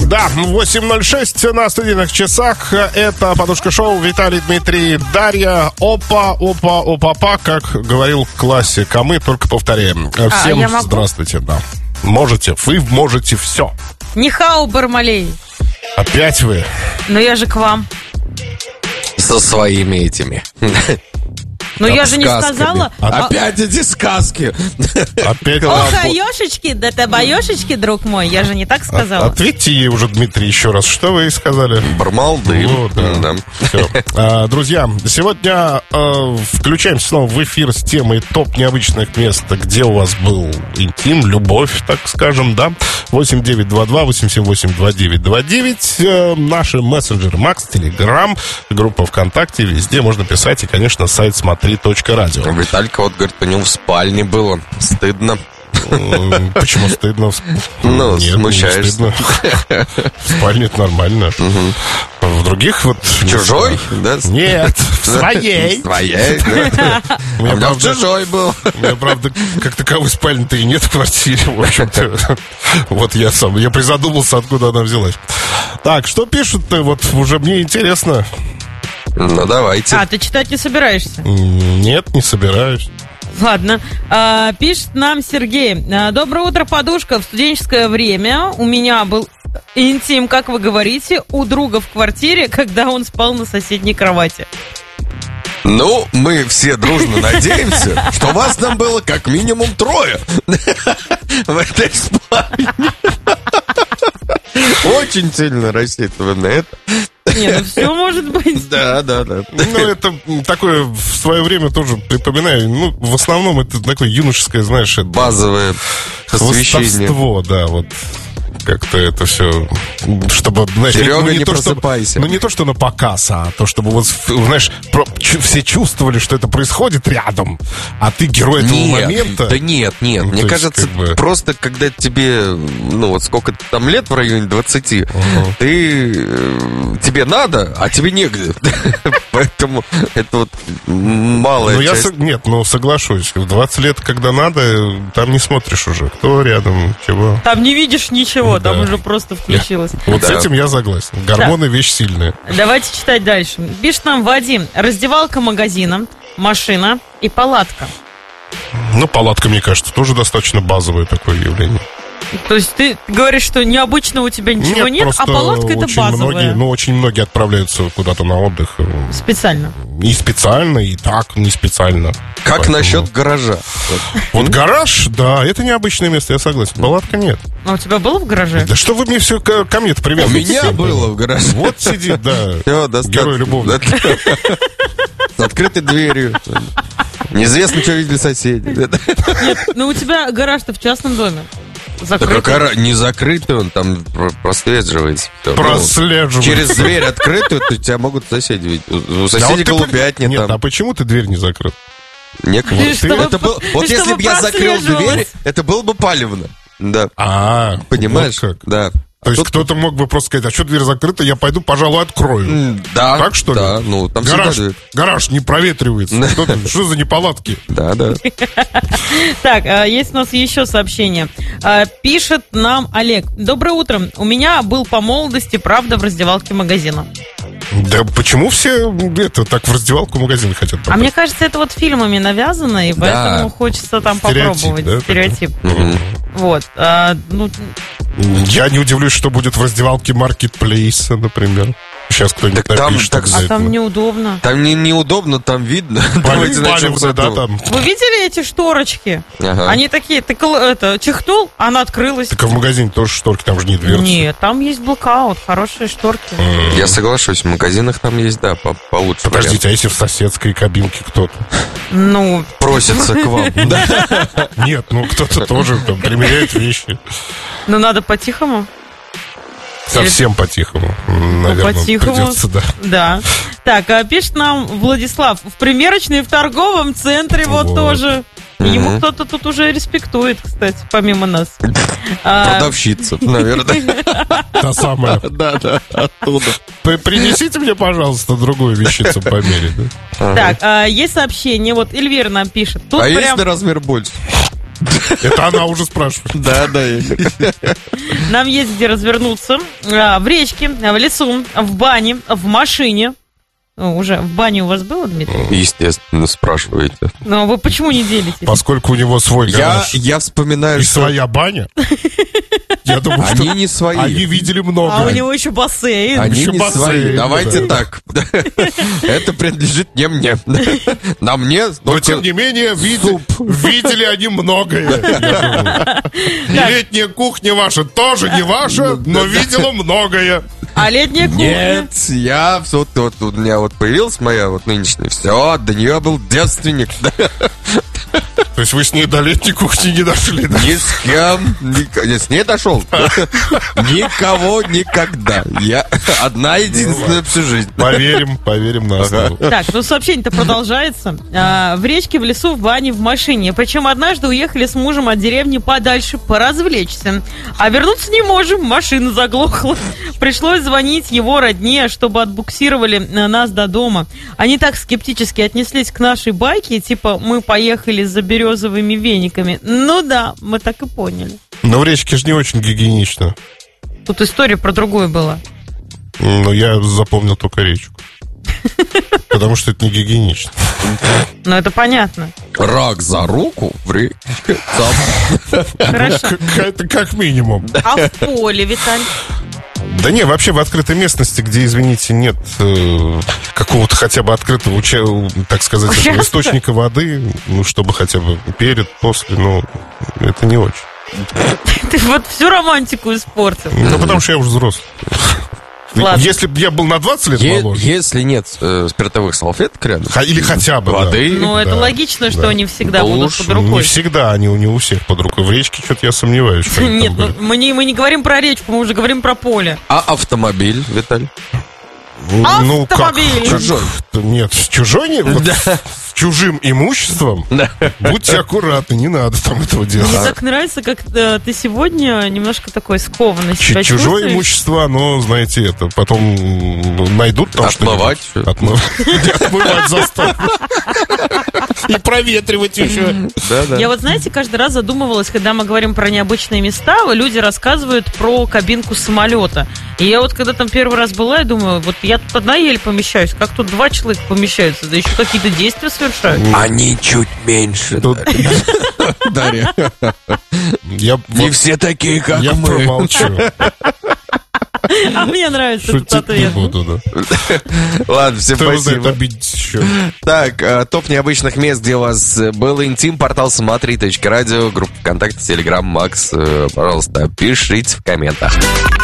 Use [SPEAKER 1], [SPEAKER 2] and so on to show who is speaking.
[SPEAKER 1] Да, 8:06 на студийных часах. Это «Подушка шоу». Виталий, Дмитрий, Дарья. Опа, как говорил классик. А мы только повторяем. Всем здравствуйте, да. Вы можете все.
[SPEAKER 2] Нихау, Бармалей.
[SPEAKER 1] Опять вы?
[SPEAKER 2] Но я же к вам.
[SPEAKER 3] Со своими этими.
[SPEAKER 2] Но я же не сказала.
[SPEAKER 3] Опять эти сказки.
[SPEAKER 1] Опять.
[SPEAKER 2] Охаешечки, да ты боешечки, друг мой. Я же не так сказала.
[SPEAKER 1] Ответьте ей уже, Дмитрий, еще раз. Что вы сказали?
[SPEAKER 3] Бармалды.
[SPEAKER 1] Да. Все. Друзья, сегодня включаемся снова в эфир с темой топ необычных мест, где у вас был интим, любовь, так скажем, да? 8922-878-2929. Наши мессенджеры Макс, Телеграм, группа ВКонтакте. Везде можно писать. И, конечно, сайт смотри.радио.
[SPEAKER 3] Виталька вот говорит, у него в спальне было. Стыдно.
[SPEAKER 1] Почему стыдно?
[SPEAKER 3] Ну,
[SPEAKER 1] нет,
[SPEAKER 3] смущаешься.
[SPEAKER 1] Не стыдно. В спальне это нормально. В других вот...
[SPEAKER 3] Чужой? Да?
[SPEAKER 1] Нет, в своей.
[SPEAKER 3] В своей, да. У меня в чужой был.
[SPEAKER 1] У меня, правда, как таковой спальни-то и нет в квартире, в общем-то. Вот я призадумался, откуда она взялась. Так, что пишут-то? Вот уже мне интересно.
[SPEAKER 3] Ну, давайте.
[SPEAKER 2] Ты читать не собираешься?
[SPEAKER 1] Нет, не собираюсь.
[SPEAKER 2] Ладно. Пишет нам Сергей. Доброе утро, подушка. В студенческое время у меня был интим, как вы говорите, у друга в квартире, когда он спал на соседней кровати.
[SPEAKER 3] Ну, мы все дружно надеемся, что вас там было как минимум 3 в этой спальне. Очень сильно рассчитываем на это.
[SPEAKER 2] Не, ну все может быть.
[SPEAKER 3] Да.
[SPEAKER 1] Ну, это такое в свое время тоже припоминаю. Ну, в основном это такое юношеское, знаешь, это
[SPEAKER 3] базовое освещение.
[SPEAKER 1] Хвостовство, да, вот. Как-то это все, чтобы, знаешь,
[SPEAKER 3] Серега, не просыпайся.
[SPEAKER 1] Чтобы, не то, что на показ, а то, чтобы, вот, знаешь, все чувствовали, что это происходит рядом, а ты герой этого момента.
[SPEAKER 3] Да нет. Ну, мне кажется, просто когда тебе, ну, вот сколько там лет, в районе 20, тебе надо, а тебе негде. Поэтому это вот малая часть.
[SPEAKER 1] Нет, соглашусь. В 20 лет, когда надо, там не смотришь уже, кто рядом, чего.
[SPEAKER 2] Там не видишь ничего. Там уже просто включилось.
[SPEAKER 1] Вот с этим я согласен. Гормоны вещь сильная.
[SPEAKER 2] Давайте читать дальше. Пишет нам Вадим. Раздевалка магазина, машина и палатка.
[SPEAKER 1] Ну, палатка, мне кажется, тоже достаточно базовое такое явление.
[SPEAKER 2] То есть ты говоришь, что необычного у тебя ничего нет, а палатка это базовая.
[SPEAKER 1] Очень многие отправляются куда-то на отдых.
[SPEAKER 2] Специально.
[SPEAKER 1] И специально, и так, не специально.
[SPEAKER 3] Как насчет гаража?
[SPEAKER 1] Вот гараж, да, это необычное место, я согласен. Палатка нет.
[SPEAKER 2] А у тебя было в гараже?
[SPEAKER 1] Да что вы мне все ко мне-то привязываете?
[SPEAKER 3] У меня было в гараже.
[SPEAKER 1] Вот сидит, да. Герой-любовник.
[SPEAKER 3] С открытой дверью. Неизвестно, что видели соседи.
[SPEAKER 2] Нет, ну у тебя гараж-то в частном доме.
[SPEAKER 3] Так не закрытый он, там прослеживается.
[SPEAKER 1] Прослеживается.
[SPEAKER 3] Через дверь открытую, то тебя могут соседи видеть. У соседей голубятня там.
[SPEAKER 1] Нет, а почему ты дверь не закрыл?
[SPEAKER 3] Вот если бы я закрыл дверь, это было бы палевно. Да. Понимаешь?
[SPEAKER 1] Вот как.
[SPEAKER 3] Да.
[SPEAKER 1] То есть кто-то мог бы просто сказать, а что дверь закрыта, я пойду, пожалуй, открою.
[SPEAKER 3] Да.
[SPEAKER 1] Так что ли?
[SPEAKER 3] Да, ну там
[SPEAKER 1] гараж не проветривается. Что за неполадки?
[SPEAKER 3] Да.
[SPEAKER 2] Так, есть у нас еще сообщение. Пишет нам Олег. Доброе утро. У меня был по молодости, правда, в раздевалке магазина.
[SPEAKER 1] Да почему все так в раздевалку магазина хотят попасть?
[SPEAKER 2] А мне кажется, это вот фильмами навязано, и поэтому хочется там попробовать.
[SPEAKER 1] Да,
[SPEAKER 2] стереотип. Вот.
[SPEAKER 1] Я не удивлюсь, что будет в раздевалке маркетплейса, например. Сейчас кто-нибудь напишет.
[SPEAKER 2] А там неудобно.
[SPEAKER 3] Там неудобно, там видно.
[SPEAKER 1] Палевно, да, там.
[SPEAKER 2] Вы видели эти шторочки?
[SPEAKER 3] Ага.
[SPEAKER 2] Они такие, ты чихнул, она открылась.
[SPEAKER 1] Так а в магазине тоже шторки, там же не дверцы.
[SPEAKER 2] Нет, там есть блокаут, хорошие шторки.
[SPEAKER 3] Я соглашусь, в магазинах там есть, да, получше.
[SPEAKER 1] Подождите, а если в соседской кабинке кто-то?
[SPEAKER 2] Ну...
[SPEAKER 3] Просится к вам.
[SPEAKER 1] Нет, кто-то тоже там примеряет вещи.
[SPEAKER 2] Ну, надо по-тихому.
[SPEAKER 1] Совсем по-тихому, наверное, придется, да.
[SPEAKER 2] Да. Так, пишет нам Владислав. В примерочной в торговом центре вот тоже. Ему кто-то тут уже респектует, кстати, помимо нас.
[SPEAKER 3] Продавщица, наверное.
[SPEAKER 1] Та самая.
[SPEAKER 3] Да, оттуда.
[SPEAKER 1] Принесите мне, пожалуйста, другую вещицу померить.
[SPEAKER 2] Так, есть сообщение. Вот Эльвира нам пишет.
[SPEAKER 3] А есть на размер больше?
[SPEAKER 1] Это она уже спрашивает.
[SPEAKER 3] Да.
[SPEAKER 2] Нам есть где развернуться. В речке, в лесу, в бане, в машине. Уже в бане у вас было, Дмитрий?
[SPEAKER 3] Естественно, спрашиваете.
[SPEAKER 2] Но вы почему не делитесь?
[SPEAKER 1] Поскольку у него свой гараж.
[SPEAKER 3] Я вспоминаю,
[SPEAKER 1] и своя баня. Я думаю,
[SPEAKER 3] они не свои.
[SPEAKER 1] Они видели много.
[SPEAKER 2] А у него еще бассейн.
[SPEAKER 3] Они
[SPEAKER 1] еще
[SPEAKER 3] не
[SPEAKER 1] бассейн,
[SPEAKER 3] свои. Давайте
[SPEAKER 1] да.
[SPEAKER 3] так. Это принадлежит не мне. На мне.
[SPEAKER 1] Но тем не менее, видели они многое. И летняя кухня ваша тоже не ваша, но видела многое.
[SPEAKER 2] А летняя кухня?
[SPEAKER 3] Нет, я вот у меня вот появилась моя вот нынешняя. Все, до нее был девственник.
[SPEAKER 1] То есть вы с ней до летней кухни не дошли, да?
[SPEAKER 3] Ни с кем. Я с ней дошел. Никого никогда. Я одна единственная всю жизнь.
[SPEAKER 1] Поверим на слово.
[SPEAKER 2] Так, ну сообщение-то продолжается. В речке, в лесу, в бане, в машине. Причем однажды уехали с мужем от деревни подальше поразвлечься. А вернуться не можем, машина заглохла. Пришлось звонить его родне, чтобы отбуксировали нас до дома. Они так скептически отнеслись к нашей байке, типа мы поехали за березовыми вениками. Ну да, мы так и поняли.
[SPEAKER 1] Но в речке же не очень гигиенично.
[SPEAKER 2] Тут история про другое была.
[SPEAKER 1] Но я запомнил только речку. Потому что это не гигиенично.
[SPEAKER 2] Ну, это понятно.
[SPEAKER 3] Рак за руку в речке.
[SPEAKER 2] Хорошо.
[SPEAKER 1] Это как минимум.
[SPEAKER 2] А в поле, Виталь?
[SPEAKER 1] Да не, вообще в открытой местности, где, извините, нет какого-то хотя бы открытого, так сказать, источника воды, ну, чтобы хотя бы перед, после, ну, это не очень.
[SPEAKER 2] Ты вот всю романтику испортил.
[SPEAKER 1] Ну, потому что я уже взрослый.
[SPEAKER 2] Ладно.
[SPEAKER 1] Если бы я был на 20 лет моложе.
[SPEAKER 3] Если нет спиртовых салфеток рядом.
[SPEAKER 1] Или хотя бы
[SPEAKER 3] воды.
[SPEAKER 2] Ну, это логично, что они всегда будут под рукой.
[SPEAKER 1] Не всегда, они не у всех под рукой. В речке что-то я сомневаюсь.
[SPEAKER 2] Нет, мы не говорим про речку, мы уже говорим про поле.
[SPEAKER 3] А автомобиль, Виталь?
[SPEAKER 1] Ну,
[SPEAKER 2] Автомобиль.
[SPEAKER 1] Как? Чужой. Нет, чужой не...
[SPEAKER 3] Да.
[SPEAKER 1] С чужим имуществом будьте аккуратны, не надо там этого делать.
[SPEAKER 2] Мне так нравится, как ты сегодня немножко такой скованно себя
[SPEAKER 1] Чужое
[SPEAKER 2] чувствуешь.
[SPEAKER 1] имущество, оно, знаете, это потом найдут там
[SPEAKER 3] Отмывать.
[SPEAKER 1] Отмывать заставят. И проветривать еще.
[SPEAKER 2] Я вот, знаете, каждый раз задумывалась, когда мы говорим про необычные места, люди рассказывают про кабинку самолета. И я вот когда там первый раз была, я думаю, вот я тут одна еле помещаюсь, как тут два человека помещаются, да еще какие-то действия совершают.
[SPEAKER 3] Они чуть меньше. Дарья. Не все такие, как мы.
[SPEAKER 1] Я промолчу.
[SPEAKER 2] А мне нравится этот
[SPEAKER 1] Шутить не
[SPEAKER 2] ответ.
[SPEAKER 1] буду, да.
[SPEAKER 3] Ладно, всем
[SPEAKER 1] Кто его знает,
[SPEAKER 3] спасибо.
[SPEAKER 1] обидеть еще.
[SPEAKER 3] Так, топ необычных мест, где у вас был интим, портал смотри.радио, группа ВКонтакте, Телеграм, Макс. Пожалуйста, пишите в комментах.